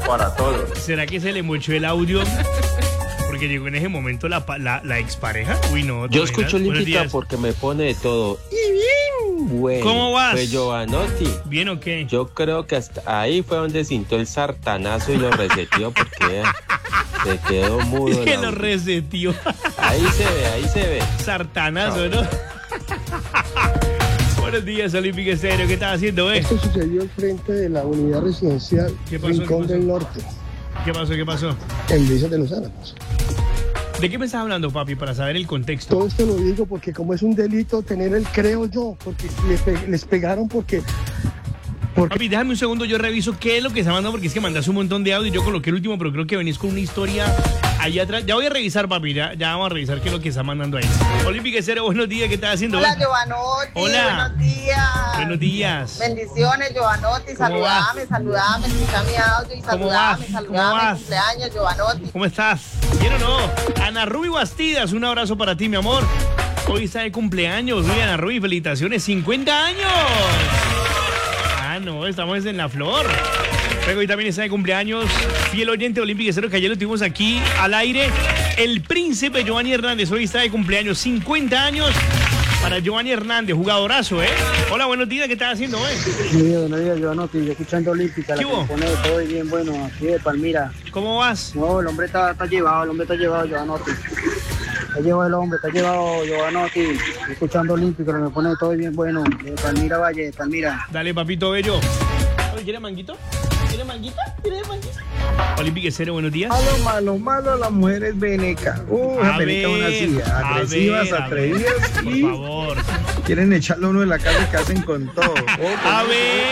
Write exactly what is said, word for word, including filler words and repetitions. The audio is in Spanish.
para todos. ¿Será que se le mochó el audio? Porque llegó en ese momento la, la, la expareja. Uy, no. Yo escucho Olímpica porque me pone de todo. Y bien, bueno. ¿Cómo vas? Pues Giovanotti. ¿Bien o qué? Yo creo que hasta ahí fue donde sintió el sartanazo y lo reseteó porque se quedó mudo. Es que lo reseteó. Ahí se ve, ahí se ve. Sartanazo, ¿no? Buenos días, Olímpica Estéreo. ¿Qué estás haciendo, eh? Esto sucedió al frente de la unidad residencial ¿Qué pasó, Rincón qué pasó? del Norte, ¿Qué pasó? ¿Qué pasó? en Villa de los Álamos. ¿De qué me estás hablando, papi, para saber el contexto? Todo esto lo digo porque como es un delito tener el creo yo, porque les, pe- les pegaron porque... porque Papi, déjame un segundo, yo reviso qué es lo que está mandando, porque es que mandaste un montón de audio. Yo coloqué el último, pero creo que venís con una historia allá atrás. Ya voy a revisar, papi, ya, ya vamos a revisar qué es lo que está mandando ahí. Olímpica Estéreo, buenos días, ¿qué estás haciendo? Hola, Giovanotti. Hola. Buenos días. Buenos días. Bendiciones, Giovanotti. ¿Cómo vas? Saludame, saludame, escucha mi audio y ¿Cómo saludame, vas? ¿Cómo saludame. vas? Cumpleaños, Giovanotti. ¿Cómo estás? ¿Bien o no? Ana Ruby Bastidas, un abrazo para ti, mi amor. Hoy está de cumpleaños, Uy, Ana Ruby, felicitaciones, cincuenta años. Ah, no, estamos en la flor. Luego hoy también está de cumpleaños, fiel oyente Olímpica Estéreo, que ayer lo tuvimos aquí al aire. El príncipe Giovanni Hernández, hoy está de cumpleaños, cincuenta años para Giovanni Hernández, jugadorazo, ¿eh? Hola, buenos días, ¿qué estás haciendo, eh? Sí, buenos días, Giovanotti, yo escuchando Olímpica, ¿Qué la hubo? que pone todo y bien bueno, aquí de Palmira. ¿Cómo vas? No, el hombre está, está llevado, el hombre está llevado, Giovanotti. Está llevado el hombre, está llevado Giovanotti, escuchando Olímpica, lo que pone todo y bien bueno, de Palmira Valle, de Palmira. Dale, papito bello. Oye, ¿quiere manguito? ¿Quiere manguito? ¿Quiere manguito? Olímpica Estéreo, buenos días. Malo, malo, malo, las mujeres venecas. Uh, A las venecas son así, ver, a agresivas, ver, a ver. atrevidas Por y favor. quieren echarle a uno de la casa que hacen con todo. Oh, A con- ver.